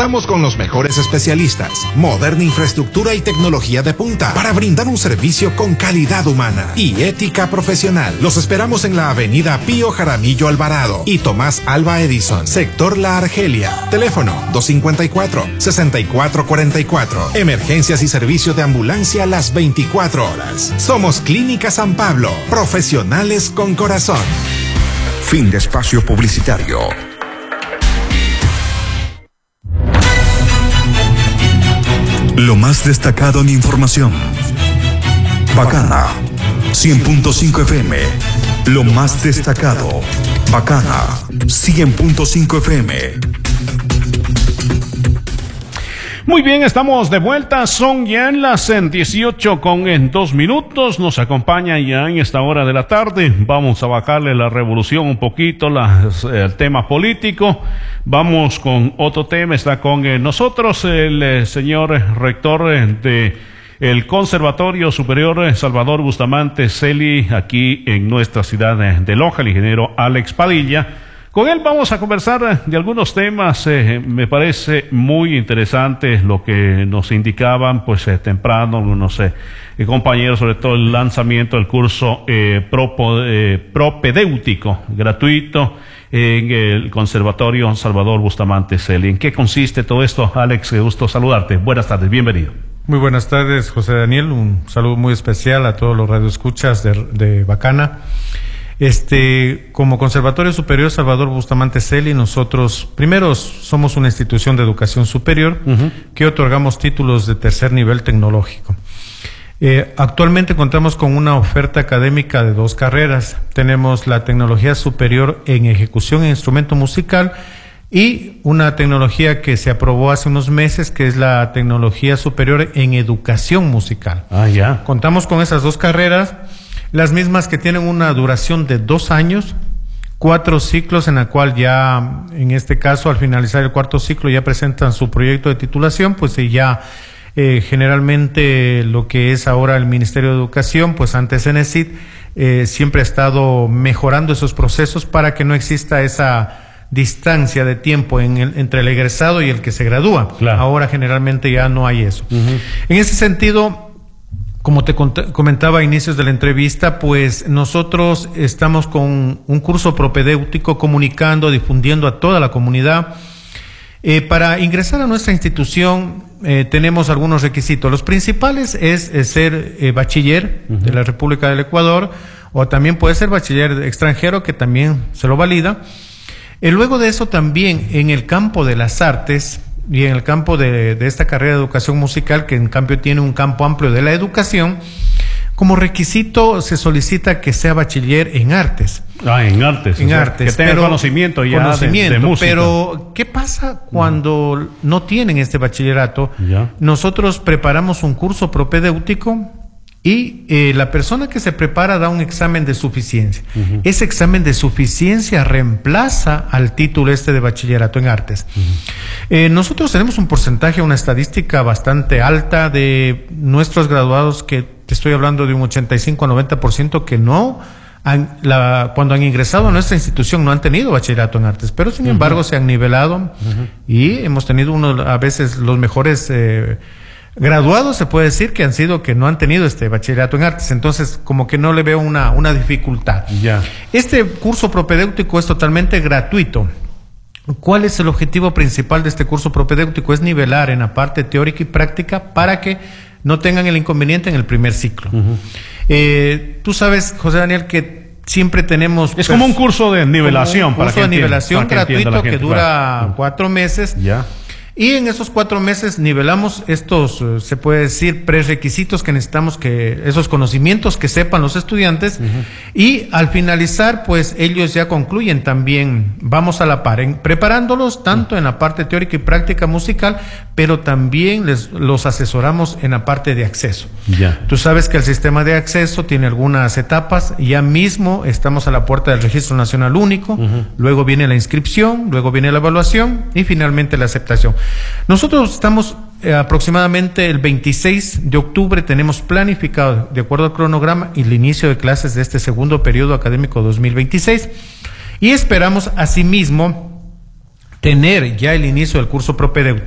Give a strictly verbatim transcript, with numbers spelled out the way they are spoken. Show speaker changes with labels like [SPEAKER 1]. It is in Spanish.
[SPEAKER 1] Contamos con los mejores especialistas, moderna infraestructura y tecnología de punta para brindar un servicio con calidad humana y ética profesional. Los esperamos en la avenida Pío Jaramillo Alvarado y Tomás Alva Edison, sector La Argelia. Teléfono dos cinco cuatro, seis cuatro cuatro cuatro. Emergencias y servicio de ambulancia las veinticuatro horas. Somos Clínica San Pablo, profesionales con corazón.
[SPEAKER 2] Fin de espacio publicitario. Lo más destacado en información. Bacana. cien punto cinco F M. Lo más destacado. Bacana. cien punto cinco F M.
[SPEAKER 3] Muy bien, estamos de vuelta, son ya en las dieciocho con en dos minutos, nos acompaña ya en esta hora de la tarde, vamos a bajarle la revolución un poquito, las, el tema político, vamos con otro tema, está con eh, nosotros el eh, señor rector eh, de el Conservatorio Superior eh, Salvador Bustamante Celi, aquí en nuestra ciudad eh, de Loja, el ingeniero Alex Padilla. Con él vamos a conversar de algunos temas, eh, me parece muy interesante lo que nos indicaban, pues eh, temprano, no sé, eh, compañeros, sobre todo el lanzamiento del curso eh, propo, eh, propedéutico gratuito en el Conservatorio Salvador Bustamante Celi. ¿En qué consiste todo esto, Alex? Qué gusto saludarte. Buenas tardes, bienvenido.
[SPEAKER 4] Muy buenas tardes, José Daniel. Un saludo muy especial a todos los radioescuchas de, de Bacana. Este, como Conservatorio Superior Salvador Bustamante Celi, nosotros, primero, somos una institución de educación superior uh-huh. que otorgamos títulos de tercer nivel tecnológico. Eh, actualmente contamos con una oferta académica de dos carreras. Tenemos la tecnología superior en ejecución e instrumento musical y una tecnología que se aprobó hace unos meses, que es la tecnología superior en educación musical.
[SPEAKER 3] Ah, ya.
[SPEAKER 4] Contamos con esas dos carreras, las mismas que tienen una duración de dos años, cuatro ciclos en la cual ya, en este caso, al finalizar el cuarto ciclo ya presentan su proyecto de titulación, pues y ya eh, generalmente lo que es ahora el Ministerio de Educación, pues antes CENESID, eh, siempre ha estado mejorando esos procesos para que no exista esa distancia de tiempo en el, entre el egresado y el que se gradúa.
[SPEAKER 3] Claro.
[SPEAKER 4] Ahora generalmente ya no hay eso.
[SPEAKER 3] Uh-huh.
[SPEAKER 4] En ese sentido, como te comentaba a inicios de la entrevista, pues nosotros estamos con un curso propedéutico comunicando, difundiendo a toda la comunidad. Eh, para ingresar a nuestra institución eh, tenemos algunos requisitos. Los principales es, es ser eh, bachiller uh-huh. de la República del Ecuador, o también puede ser bachiller extranjero, que también se lo valida. Eh, luego de eso también en el campo de las artes y en el campo de, de esta carrera de educación musical, que en cambio tiene un campo amplio de la educación, como requisito se solicita que sea bachiller en artes.
[SPEAKER 3] Ah, en artes.
[SPEAKER 4] En
[SPEAKER 3] o sea,
[SPEAKER 4] artes.
[SPEAKER 3] que tenga
[SPEAKER 4] pero,
[SPEAKER 3] conocimiento ya
[SPEAKER 4] conocimiento,
[SPEAKER 3] de, de música.
[SPEAKER 4] Pero, ¿qué pasa cuando uh-huh. no tienen este bachillerato?
[SPEAKER 3] Ya.
[SPEAKER 4] Nosotros preparamos un curso propedéutico y eh, la persona que se prepara da un examen de suficiencia. Uh-huh. Ese examen de suficiencia reemplaza al título este de bachillerato en artes. Uh-huh. Eh, nosotros tenemos un porcentaje, una estadística bastante alta de nuestros graduados, que te estoy hablando de un ochenta y cinco a noventa por ciento que no han, la, cuando han ingresado a nuestra institución no han tenido bachillerato en artes, pero sin uh-huh. embargo se han nivelado uh-huh. y hemos tenido uno, a veces los mejores eh, graduados, se puede decir, que han sido que no han tenido este bachillerato en artes. Entonces, como que no le veo una, una dificultad.
[SPEAKER 3] Ya.
[SPEAKER 4] Este curso propedéutico es totalmente gratuito. ¿Cuál es el objetivo principal de este curso propedéutico? Es nivelar en la parte teórica y práctica para que no tengan el inconveniente en el primer ciclo. Uh-huh. Eh, tú sabes, José Daniel, que siempre tenemos...
[SPEAKER 3] Es pues, como un curso de nivelación.
[SPEAKER 4] Un curso
[SPEAKER 3] para
[SPEAKER 4] de nivelación
[SPEAKER 3] entienda,
[SPEAKER 4] gratuito que,
[SPEAKER 3] que
[SPEAKER 4] dura
[SPEAKER 3] claro.
[SPEAKER 4] cuatro meses.
[SPEAKER 3] Ya.
[SPEAKER 4] Y en esos cuatro meses nivelamos estos, se puede decir, prerequisitos que necesitamos, que esos conocimientos que sepan los estudiantes. Uh-huh. Y al finalizar, pues ellos ya concluyen también, vamos a la par, en, preparándolos tanto uh-huh. en la parte teórica y práctica musical, pero también les, los asesoramos en la parte de acceso.
[SPEAKER 3] Yeah.
[SPEAKER 4] Tú sabes que el sistema de acceso tiene algunas etapas, ya mismo estamos a la puerta del Registro Nacional Único, uh-huh. luego viene la inscripción, luego viene la evaluación y finalmente la aceptación. Nosotros estamos eh, aproximadamente el veintiséis de octubre, tenemos planificado, de acuerdo al cronograma, el inicio de clases de este segundo periodo académico dos mil veintiséis, y esperamos asimismo tener ya el inicio del curso propedéutico